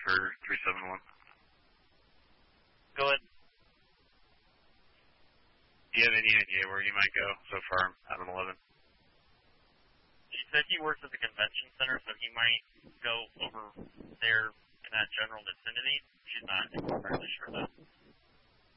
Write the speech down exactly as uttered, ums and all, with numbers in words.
for three seven one. Go ahead. Do you have any idea where you might go so far out of eleven? He said he works at the convention center, so he might go over there in that general vicinity. She's not entirely sure though.